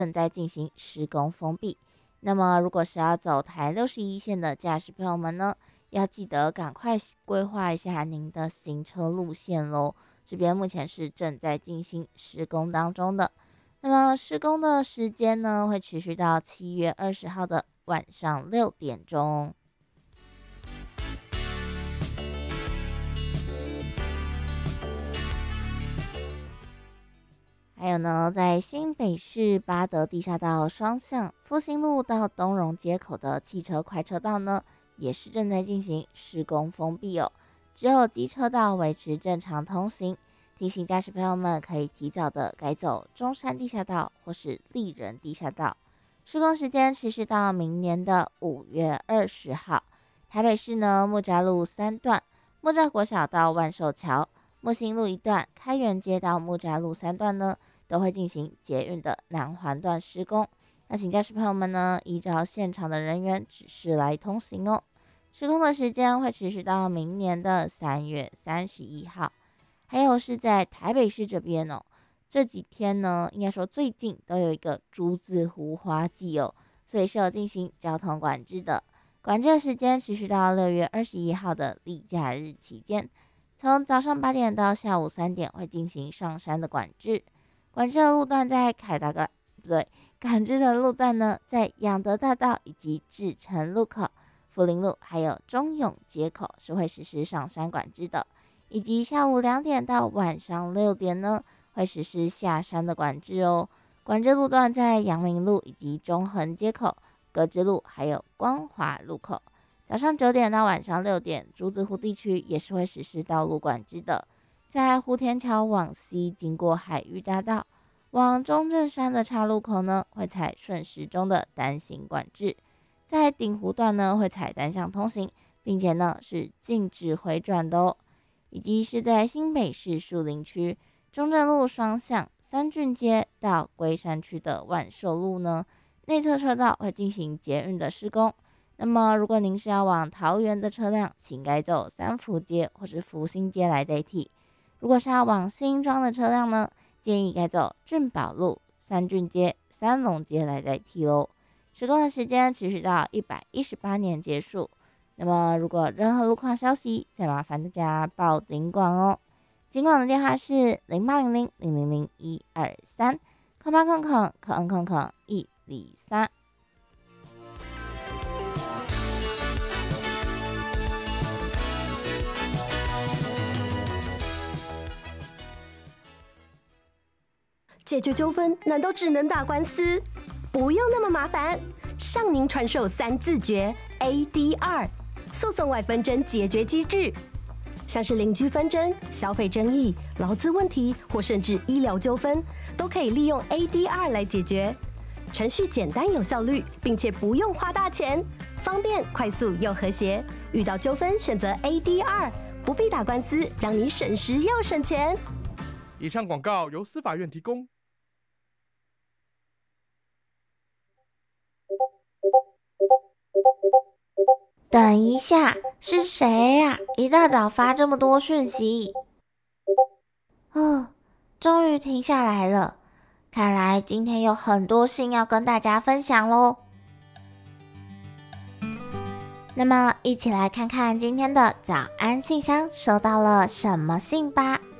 正在进行施工封闭。那么如果是要走台61线的驾驶朋友们呢，要记得赶快规划一下您的行车路线咯。这边目前是正在进行施工当中的。那么施工的时间呢，会持续到7月20号的晚上6点钟。还有呢，在新北市八德地下道双向复兴路到东荣街口的汽车快车道呢，也是正在进行施工封闭哦，只有机车道维持正常通行。提醒驾驶朋友们可以提早的改走中山地下道或是立人地下道。施工时间持续到明年的5月20号。台北市呢，木栅路3段木栅国小到万寿桥、木星路1段开元街到木栅路3段呢，都会进行捷运的南环段施工。那请驾驶朋友们呢，依照现场的人员指示来通行哦。施工的时间会持续到明年的3月31号。还有是在台北市这边哦，这几天呢，应该说最近都有一个朱字湖花季哦，所以是有进行交通管制的。管制的时间持续到6月21号的例假日期间，从早上8点到下午3点会进行上山的管制。管制的路段在管制的路段呢，在养德大道以及志诚路口、福林路还有中永街口是会实施上山管制的。以及下午2点到晚上6点呢，会实施下山的管制哦。管制路段在阳明路以及中横街口、格致路还有光华路口。早上9点到晚上6点，竹子湖地区也是会实施道路管制的。在湖田桥往西经过海域大道往中正山的岔路口呢，会采顺时钟的单行管制。在顶湖段呢，会采单向通行，并且呢是禁止回转的哦。以及是在新北市树林区中正路双向三郡街到龟山区的万寿路呢，内侧车道会进行捷运的施工。那么如果您是要往桃园的车辆，请改走三福街或是福兴街来代替。如果是要往新庄的车辆呢，建议改走俊宝路、三郡街、三龙街来代替咯。施工的时间持续到118年结束。那么如果任何路况消息，再麻烦大家报警管哦。警管的电话是0800000123，空八空空可恩空空123。 解决纠纷难道只能打官司？不用那么麻烦，向您传授3字诀 ADR。诉讼外纷争解决机制，像是邻居纷争、消费争议、劳资问题或甚至医疗纠纷，都可以利用 ADR 来解决。程序简单有效率，并且不用花大钱，方便、快速又和谐。遇到纠纷选择 ADR， 不必打官司，让你省时又省钱。 以上广告由司法院提供。 等一下，是谁呀？一大早发这么多讯息。终于停下来了。看来今天有很多信要跟大家分享咯。那么一起来看看今天的早安信箱收到了什么信吧。